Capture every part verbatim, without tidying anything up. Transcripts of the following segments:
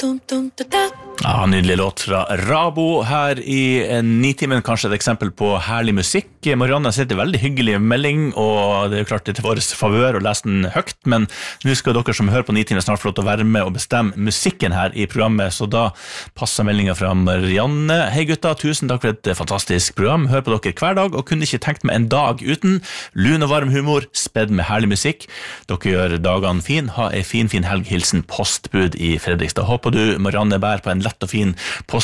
Ja, nydelig låt fra Rabo her i Nitimen, kanskje et eksempel på herlig musikk. Marianne har sett en veldig hyggelig melding, og det er jo klart det er til våres favør å lese den høyt, men nå skal dere som hører på Nitimen snart få lov til å være med og bestemme musikken her i programmet, så da passer meldingen fra Marianne. Hei gutta, tusen takk for et fantastisk program. Hør på dere hver dag, og kunne ikke tenkt meg en dag uten lun og varm humor, spedd med herlig musikk. Dere gjør dagene fin. Ha en fin, fin helg. Hilsen postbud i Fredrikstad. Håper du, Marianne, bær på en lett og fin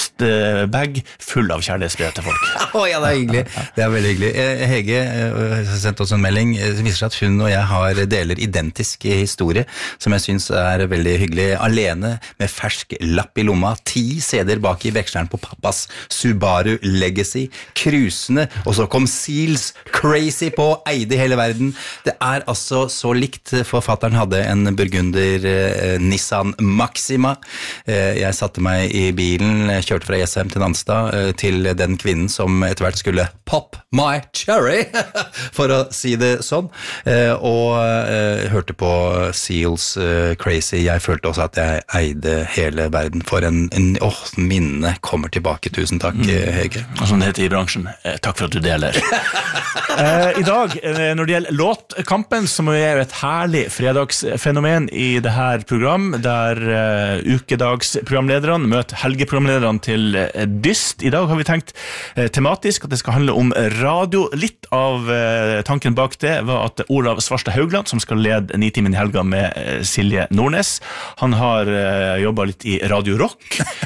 postbag full av kjærlighetsbrev til folk. Å ja, det er hyggelig. Det er veldig hyggelig. Hege har sendt oss en melding. Det viser seg at hun og jeg har deler identisk historie, som jeg synes er veldig hyggelig. Alene med fersk lapp i lomma, ti C D-er bak i veksleren på pappas Subaru Legacy, krusende, og så kom Seals Crazy på, eide hele verden. Det er altså så likt. Forfatteren hadde en burgunder eh, Nissan Maxima. Eh, jeg satte meg i bilen, kjørte fra Jessheim til Nanstad eh, til den kvinnen som etter hvert skulle pop my cherry, for å si det sånn, eh, og eh, hørte på Seals eh, Crazy. Jeg følte også at jeg eide hele verden. For en, en åh, minne kommer tilbake. Tusen takk, mm. Hege. Som det heter i bransjen, eh, takk for at du deler. eh, I dag, eh, når det gjelder låtkampen, som er jo et herlig fredagsfenomen i det her program, der eh, ukedagsprogramlederne møter helgeprogramlederne til eh, dyst. I dag har vi tenkt eh, tematisk at det skal handle om radio. Litt av eh, tanken bak det var at Olav Svarstad Haugland, som skal lede Nitimen i helga med eh, Silje Nordnes, han har eh, jobbet litt i Radio Rock.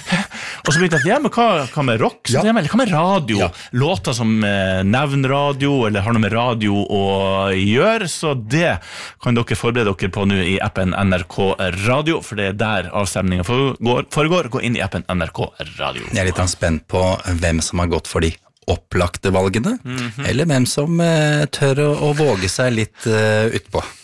Og så begynte jeg, ja, men hva, hva med rock? Så, ja. Hva med radio? Ja. Låter som eh, nevnradio, eller har noe med radio å gjøre, så det kan dere forberede dere på nå i appen N R K Radio, for det er der avstemningen foregår. foregår. Gå inn i appen N R K Radio. Jeg er litt spent på hvem som har gått for de opplagte valgene, mm-hmm. eller hvem som uh, tør å, å våge seg litt uh, utpå.